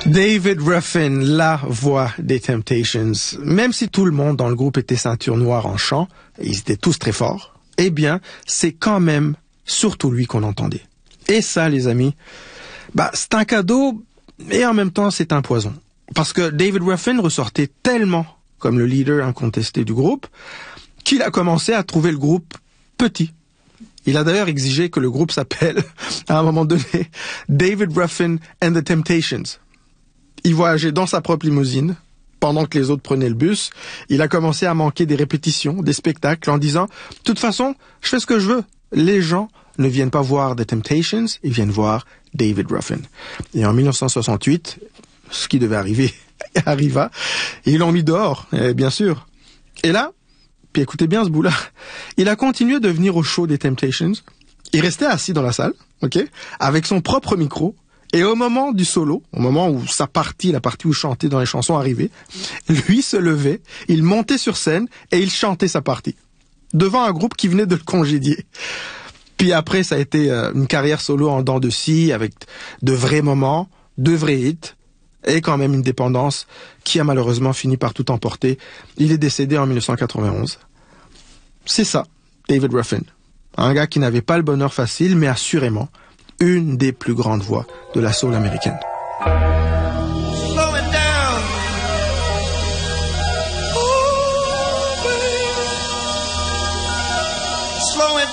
David Ruffin, la voix des Temptations. Même si tout le monde dans le groupe était ceinture noire en chant, et ils étaient tous très forts, eh bien, c'est quand même surtout lui qu'on entendait. Et ça, les amis, c'est un cadeau, et en même temps, c'est un poison. Parce que David Ruffin ressortait tellement comme le leader incontesté du groupe, qu'il a commencé à trouver le groupe petit. Il a d'ailleurs exigé que le groupe s'appelle, à un moment donné, David Ruffin and the Temptations. Il voyageait dans sa propre limousine, pendant que les autres prenaient le bus. Il a commencé à manquer des répétitions, des spectacles, en disant « De toute façon, je fais ce que je veux. Les gens ne viennent pas voir The Temptations, ils viennent voir David Ruffin. » Et en 1968, ce qui devait arriver arriva, et ils l'ont mis dehors, bien sûr. Et là, puis écoutez bien ce bout-là, il a continué de venir au show des Temptations. Il restait assis dans la salle, avec son propre micro. Et au moment du solo, au moment où sa partie, la partie où il chantait dans les chansons arrivait, lui se levait, il montait sur scène et il chantait sa partie. Devant un groupe qui venait de le congédier. Puis après, ça a été une carrière solo en dents de scie, avec de vrais moments, de vrais hits, et quand même une dépendance qui a malheureusement fini par tout emporter. Il est décédé en 1991. C'est ça, David Ruffin. Un gars qui n'avait pas le bonheur facile, mais assurément une des plus grandes voix de la soul américaine.